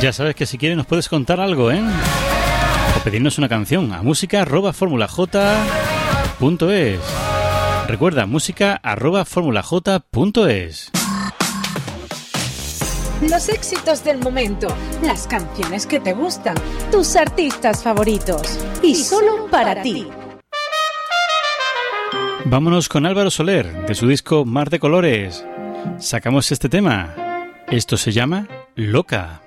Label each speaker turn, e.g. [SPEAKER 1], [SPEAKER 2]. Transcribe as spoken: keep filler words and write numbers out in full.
[SPEAKER 1] Ya sabes que si quieres nos puedes contar algo, ¿eh? O pedirnos una canción a música arroba formula j punto es. Recuerda, música arroba formula j punto es.
[SPEAKER 2] Los éxitos del momento, las canciones que te gustan, tus artistas favoritos y solo para ti.
[SPEAKER 1] Vámonos con Álvaro Soler, de su disco Mar de Colores. Sacamos este tema. Esto se llama Loca.